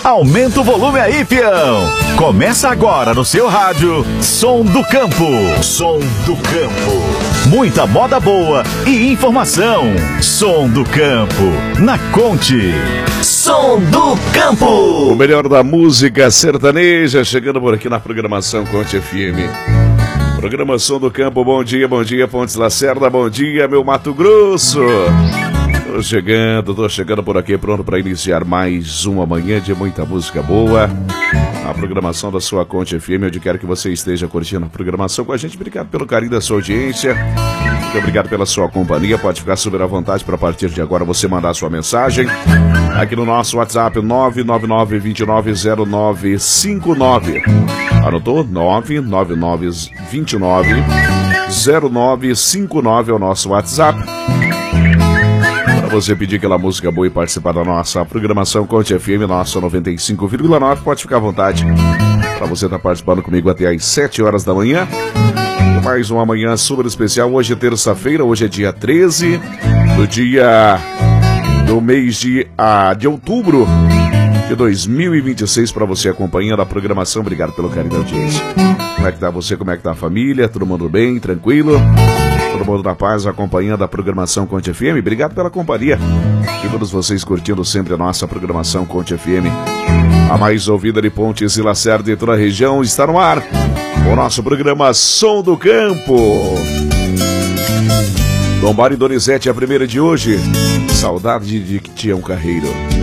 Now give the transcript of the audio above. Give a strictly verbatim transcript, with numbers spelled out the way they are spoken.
Aumenta o volume aí, fião. Começa agora no seu rádio, Som do Campo. Som do Campo. Muita moda boa e informação. Som do Campo, na Conte. Som do Campo. O melhor da música sertaneja chegando por aqui na programação Conte F M. Programação do Campo, bom dia, bom dia Pontes Lacerda, bom dia meu Mato Grosso. Tô chegando, tô chegando por aqui pronto para iniciar mais uma manhã de muita música boa. A programação da sua Conte F M, onde quero que você esteja curtindo a programação com a gente. Obrigado pelo carinho da sua audiência. Muito obrigado pela sua companhia. Pode ficar super à vontade para a partir de agora você mandar sua mensagem aqui no nosso WhatsApp nove nove nove, dois nove zero nove cinco nove. Anotou? nove nove nove, dois nove zero nove cinco nove é o nosso WhatsApp. Para você pedir aquela música boa e participar da nossa programação Conte F M, nossa noventa e cinco vírgula nove, pode ficar à vontade. Para você estar participando comigo até às sete horas da manhã. Mais uma manhã super especial. Hoje é terça-feira, hoje é dia treze do dia do mês de, ah, de outubro de dois mil e vinte e seis, para você acompanhando a programação. Obrigado pelo carinho da audiência. Como é que tá você? Como é que tá a família? Todo mundo bem? Tranquilo? Todo mundo na paz acompanhando a programação Conte F M? Obrigado pela companhia e todos vocês curtindo sempre a nossa programação Conte F M. A mais ouvida de Pontes e Lacerda e toda a região está no ar. O nosso programa Som do Campo. Lombardi Donizete, a primeira de hoje. Saudade de Tião Carreiro.